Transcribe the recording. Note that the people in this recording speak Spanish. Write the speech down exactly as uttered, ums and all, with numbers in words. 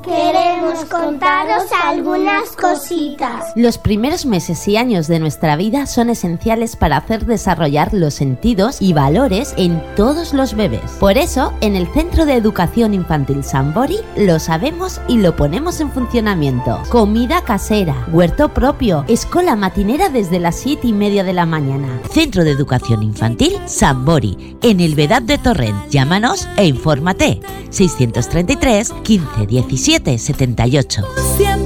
Queremos contaros algunas cositas. Los primeros meses y años de nuestra vida son esenciales para hacer desarrollar los sentidos y valores en todos los bebés. Por eso, en el Centro de Educación Infantil Sambori lo sabemos y lo ponemos en funcionamiento. Comida casera, huerto propio, escuela matinera desde las siete y media de la mañana. Centro de Educación Infantil Sambori, en el Vedad de Torrent. Llámanos e infórmate. seiscientos treinta y tres, quince, diecisiete, setenta y ocho.